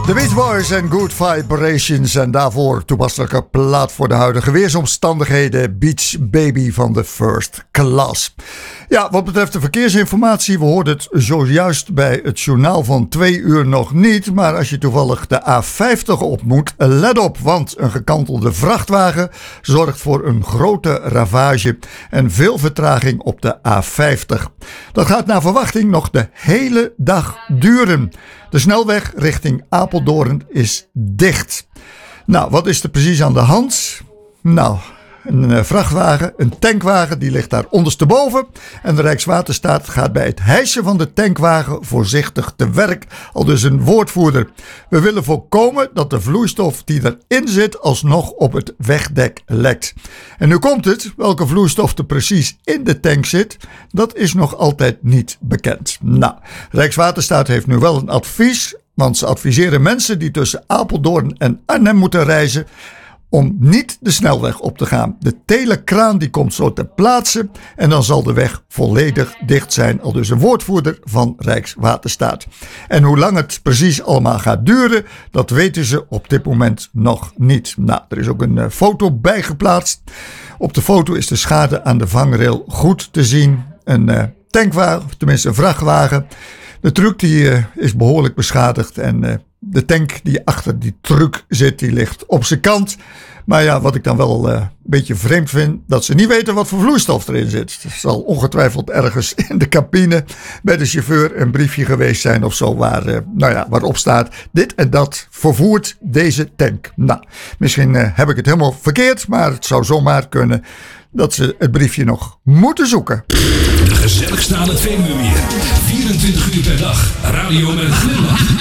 The Beach Boys en Good Vibrations. En daarvoor toepasselijke plaat voor de huidige weersomstandigheden. Beach Baby van de First Class. Ja, wat betreft de verkeersinformatie. We hoorden het zojuist bij het journaal van 2 uur nog niet. Maar als je toevallig de A50 op moet, let op. Want een gekantelde vrachtwagen zorgt voor een grote ravage. En veel vertraging op de A50. Dat gaat naar verwachting nog de hele dag duren. De snelweg richting Apeldoorn is dicht. Nou, wat is er precies aan de hand? Nou, een vrachtwagen, een tankwagen, die ligt daar ondersteboven. En de Rijkswaterstaat gaat bij het hijsen van de tankwagen voorzichtig te werk. Al dus een woordvoerder. We willen voorkomen dat de vloeistof die erin zit alsnog op het wegdek lekt. En nu komt het, welke vloeistof er precies in de tank zit, dat is nog altijd niet bekend. Nou, Rijkswaterstaat heeft nu wel een advies, want ze adviseren mensen die tussen Apeldoorn en Arnhem moeten reizen om niet de snelweg op te gaan. De telekraan die komt zo ter plaatse en dan zal de weg volledig dicht zijn. Al dus een woordvoerder van Rijkswaterstaat. En hoe lang het precies allemaal gaat duren, dat weten ze op dit moment nog niet. Nou, er is ook een foto bijgeplaatst. Op de foto is de schade aan de vangrail goed te zien. Een tankwagen, of tenminste een vrachtwagen. De truck die is behoorlijk beschadigd en de tank die achter die truck zit, die ligt op zijn kant. Maar ja, wat ik dan wel een beetje vreemd vind, dat ze niet weten wat voor vloeistof erin zit. Er zal ongetwijfeld ergens in de cabine bij de chauffeur een briefje geweest zijn of zo waarop staat dit en dat vervoert deze tank. Nou, misschien heb ik het helemaal verkeerd, maar het zou zomaar kunnen dat ze het briefje nog moeten zoeken. De gezelligste aan het Veluwemeer. 24 uur per dag. Radio met een glimlach.